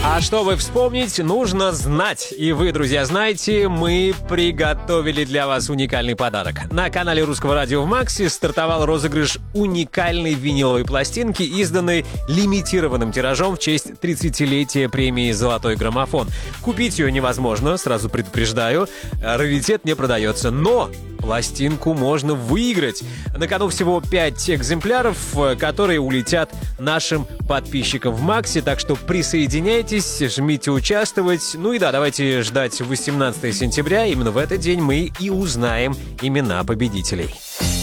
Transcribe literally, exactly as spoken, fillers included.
А чтобы вспомнить, нужно знать. И вы, друзья, знаете, мы приготовили для вас уникальный подарок. На канале Русского радио в Максе стартовал розыгрыш уникальной виниловой пластинки, изданной лимитированным тиражом в честь тридцатилетия премии «Золотой граммофон». Купить ее невозможно, сразу предупреждаю. Раритет не продается, но пластинку можно выиграть. На кону всего пять экземпляров, которые улетят нашим подписчикам в Максе. Так что присоединяйтесь, жмите участвовать. Ну и да, давайте ждать восемнадцатого сентября. Именно в этот день мы и узнаем имена победителей.